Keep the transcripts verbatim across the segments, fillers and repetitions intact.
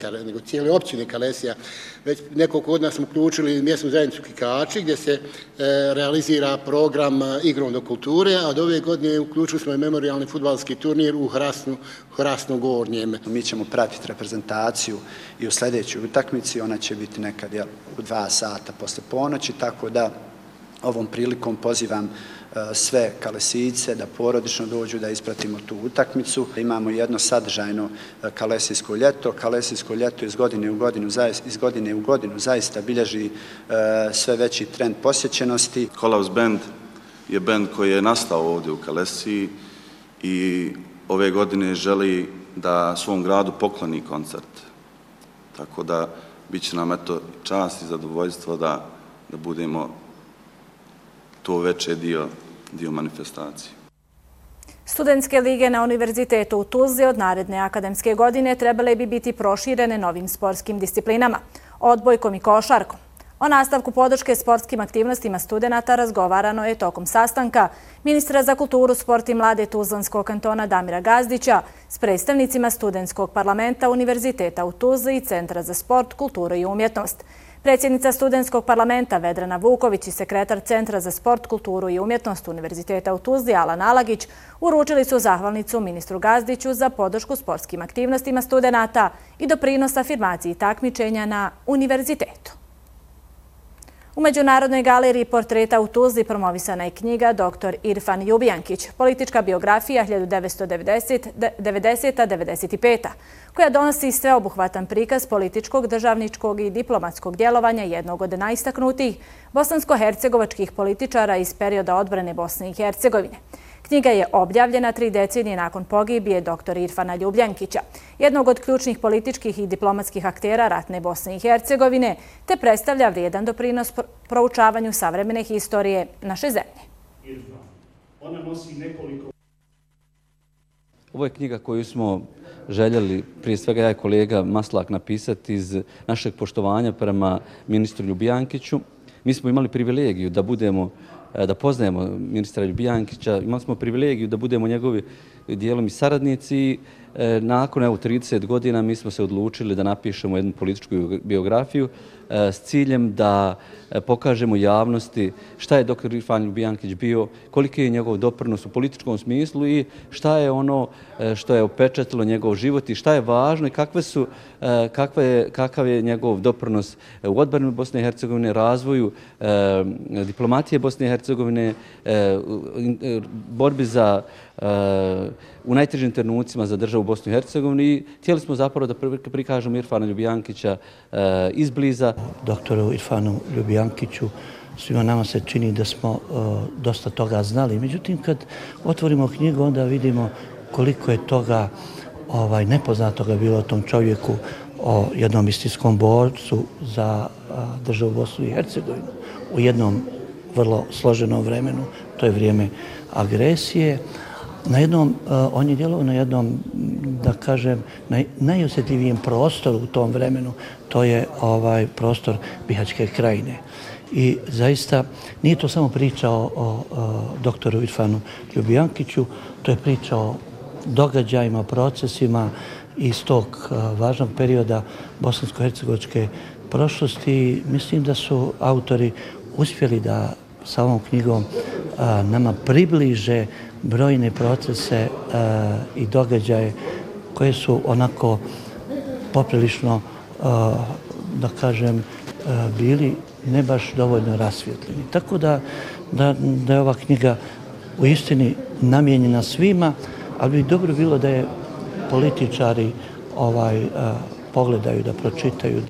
nego cijele općine Kalesija. Već nekoliko od nas smo uključili mjesnu zajednicu Kikači gdje se e, realizira program Igrom do kulture, a od ove godine uključili smo i memorijalni fudbalski turnir u Hrasnu, Hrasnu Gornjem. Mi ćemo pratiti reprezentaciju i u sljedećoj utakmici, ona će biti nekad jel, u dva sata posle ponoći, tako da ovom prilikom pozivam sve Kalesijce da porodično dođu da ispratimo tu utakmicu. Imamo jedno sadržajno Kalesijsko ljeto. Kalesijsko ljeto iz godine u godinu, iz godine u godinu zaista bilježi sve veći trend posjećenosti. Kolaus Band je band koji je nastao ovdje u Kalesiji i ove godine želi da svom gradu pokloni koncert. Tako da bit će nam eto čast i zadovoljstvo da, da budemo to veće dio, dio manifestacije. Studentske lige na Univerzitetu u Tuzli od naredne akademske godine trebale bi biti proširene novim sportskim disciplinama, odbojkom i košarkom. O nastavku podrške sportskim aktivnostima studenata razgovarano je tokom sastanka ministra za kulturu, sport i mlade Tuzlanskog kantona Damira Gazdića s predstavnicima Studentskog parlamenta Univerziteta u Tuzli i Centra za sport, kulturu i umjetnost. Predsjednica Studentskog parlamenta Vedrana Vuković i sekretar Centra za sport, kulturu i umjetnost Univerziteta u Tuzli Alan Alagić uručili su zahvalnicu ministru Gazdiću za podršku sportskim aktivnostima studenata i doprinos afirmaciji takmičenja na univerzitetu. U Međunarodnoj galeriji portreta u Tuzli promovisana je knjiga doktor Irfan Ljubijankić, politička biografija hiljadu devetsto devedeseta do devedeset peta, koja donosi sveobuhvatan prikaz političkog, državničkog i diplomatskog djelovanja jednog od najistaknutijih bosansko-hercegovačkih političara iz perioda odbrane Bosne i Hercegovine. Knjiga je objavljena tri decenije nakon pogibije doktora Irfana Ljubijankića, jednog od ključnih političkih i diplomatskih aktera ratne Bosne i Hercegovine, te predstavlja vrijedan doprinos proučavanju savremene historije naše zemlje. Ona nosi nekoliko... Ovo je knjiga koju smo željeli, prije svega ja i kolega Maslak, napisati iz našeg poštovanja prema ministru Ljubijankiću. Mi smo imali privilegiju da budemo da poznajemo ministra Ljubijankića, imali smo privilegiju da budemo njegovi dijelom i saradnici. Nakon evo trideset godina mi smo se odlučili da napišemo jednu političku biografiju s ciljem da pokažemo javnosti šta je doktor Irfan Ljubijankić bio, koliki je njegov doprinos u političkom smislu i šta je ono što je opečatilo njegov život i šta je važno i kakve su, kakve je, kakav je njegov doprinos u odbrani Bosne i Hercegovine, razvoju diplomatije Bosne i Hercegovine, borbi za u najtežim trenucima za državu Bosnu i Hercegovini i htjeli smo zapravo da prikažemo Irfana Ljubijankića izbliza. Doktoru Irfanu Ljubijankiću svima nama se čini da smo dosta toga znali. Međutim, kad otvorimo knjigu, onda vidimo koliko je toga ovaj, nepoznatoga bilo o tom čovjeku, o jednom istinskom borcu za državu Bosnu i Hercegovinu u jednom vrlo složenom vremenu, to je vrijeme agresije. Na jednom, on je djelovao na jednom, da kažem, naj, najosjetljivijem prostoru u tom vremenu, to je ovaj prostor Bihaćke krajine. I zaista nije to samo priča o, o, o doktoru Irfanu Ljubijankiću, to je priča o događajima, procesima iz tog važnog perioda bosansko-hercegovačke prošlosti. Mislim da su autori uspjeli da sa ovom knjigom a, nama približe brojne procese a, i događaje koje su onako poprilično, a, da kažem, a, bili ne baš dovoljno rasvjetljeni. Tako da, da, da je ova knjiga u istini namijenjena svima, ali bi dobro bilo da je političari ovaj, a, pogledaju, da pročitaju.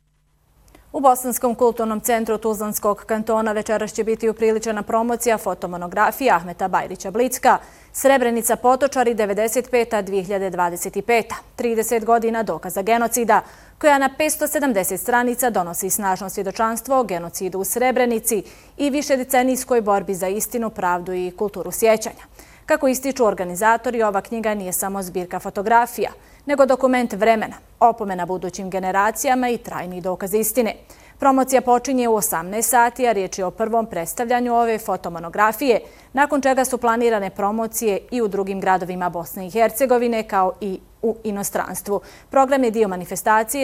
U Bosanskom kulturnom centru Tuzlanskog kantona večeras će biti upriličena promocija fotomonografije Ahmeta Bajrića Blicka Srebrenica Potočari devedeset peta do dvije hiljade dvadeset peta. trideset godina dokaza genocida, koja na petsto sedamdeset stranica donosi snažno svjedočanstvo o genocidu u Srebrenici i višedecenijskoj borbi za istinu, pravdu i kulturu sjećanja. Kako ističu organizatori, ova knjiga nije samo zbirka fotografija, nego dokument vremena, opomena budućim generacijama i trajni dokaz istine. Promocija počinje u osamnaest sati, a riječ je o prvom predstavljanju ove fotomonografije, nakon čega su planirane promocije i u drugim gradovima Bosne i Hercegovine kao i u inostranstvu. Program je dio manifestacije